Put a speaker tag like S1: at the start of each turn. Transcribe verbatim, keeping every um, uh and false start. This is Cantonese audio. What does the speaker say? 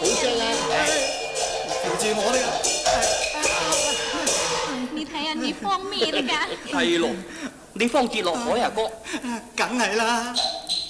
S1: 好聲啊！
S2: 扶住我呢
S3: 你睇下你方咩嚟㗎？
S4: 係咯，你方跌落海啊哥？
S2: 梗係啦。